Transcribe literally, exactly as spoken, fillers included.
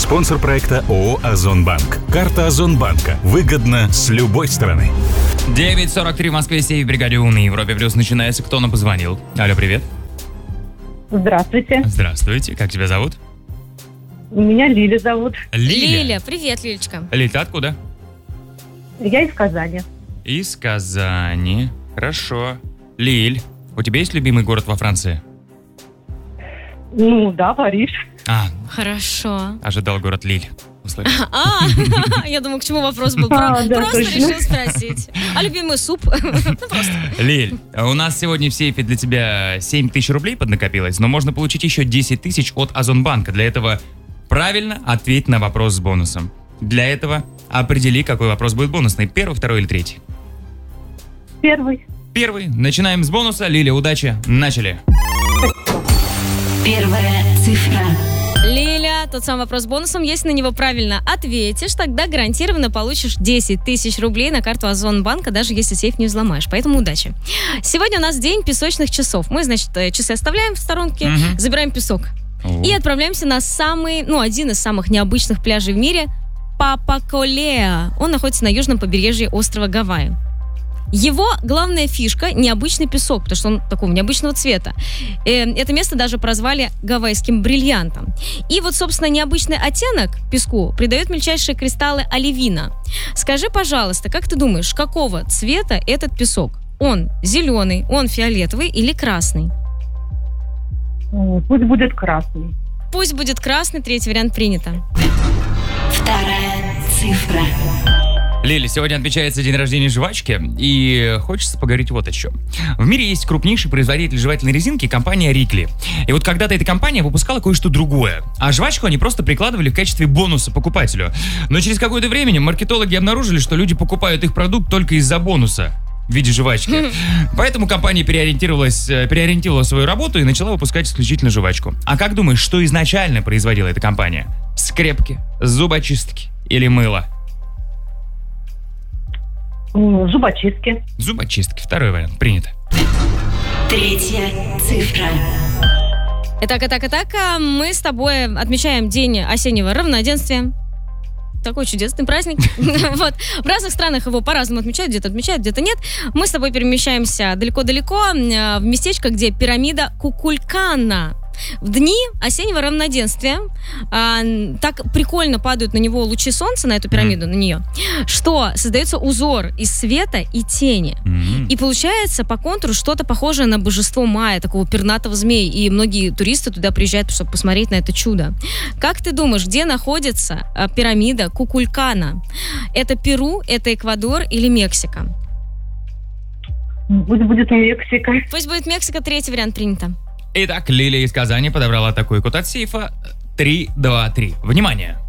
Спонсор проекта ООО «Озонбанк». Карта Озонбанка. Выгодно с любой стороны. девять сорок три в Москве, сеть в бригаде У на Европе Плюс начинается. Кто нам позвонил? Алло, привет. Здравствуйте. Здравствуйте. Как тебя зовут? Меня Лиля зовут. Лиля. Лиля, привет, Лилечка. Лиль, ты откуда? Я из Казани. Из Казани. Хорошо. Лиль, у тебя есть любимый город во Франции? Ну да, Париж. А, Хорошо. ожидал город Лиль. Услышал. А, я думаю, к чему вопрос был. Про- А, да, Просто точно. решил спросить. А любимый суп? Ну, просто. Лиль, у нас сегодня в сейфе для тебя семь тысяч рублей поднакопилось, но можно получить еще десять тысяч от Озонбанка. Для этого правильно ответь на вопрос с бонусом. Для этого определи, какой вопрос будет бонусный. Первый, второй или третий? Первый. Первый. Начинаем с бонуса. Лиля, удачи. Начали. Первая цифра. Лиля, тот самый вопрос с бонусом. Если на него правильно ответишь, тогда гарантированно получишь десять тысяч рублей на карту Озонбанка, даже если сейф не взломаешь. Поэтому удачи. Сегодня у нас день песочных часов. Мы, значит, часы оставляем в сторонке, Мгм. забираем песок. О. И отправляемся на самый, ну, один из самых необычных пляжей в мире – Папаколеа. Он находится на южном побережье острова Гавайи. Его главная фишка – необычный песок, потому что он такого необычного цвета. Э, Это место даже прозвали гавайским бриллиантом. И вот, собственно, необычный оттенок песку придают мельчайшие кристаллы оливина. Скажи, пожалуйста, как ты думаешь, какого цвета этот песок? Он зеленый, он фиолетовый или красный? М, Пусть будет красный. Пусть будет красный, третий вариант принято. Вторая цифра. Лили, сегодня отмечается день рождения жвачки, и хочется поговорить вот о чем. В мире есть крупнейший производитель жевательной резинки, компания Рикли. И вот когда-то эта компания выпускала кое-что другое, а жвачку они просто прикладывали в качестве бонуса покупателю. Но через какое-то время маркетологи обнаружили, что люди покупают их продукт только из-за бонуса в виде жвачки. Поэтому компания переориентировалась, э, переориентировала свою работу и начала выпускать исключительно жвачку. А как думаешь, что изначально производила эта компания? Скрепки, зубочистки или мыло? М, Зубочистки. Зубочистки. Второй вариант. Принято. Третья цифра. Итак, итак, итак, а мы с тобой отмечаем День осеннего равноденствия. Такой чудесный праздник. Вот. В разных странах его по-разному отмечают, где-то отмечают, где-то нет. Мы с тобой перемещаемся далеко-далеко э, в местечко, где пирамида Кукулькана. В дни осеннего равноденствия а, так прикольно падают на него лучи солнца, на эту пирамиду, на нее, что создается узор из света и тени. М. И получается по контуру что-то похожее на божество Майя, такого пернатого змея. И многие туристы туда приезжают, чтобы посмотреть на это чудо. Как ты думаешь, где находится а, пирамида Кукулькана? Это Перу, это Эквадор или Мексика? М, Пусть будет Мексика. Пусть будет Мексика, третий вариант принято. Итак, Лилия из Казани подобрала такой код от сейфа. три, два, три. Внимание!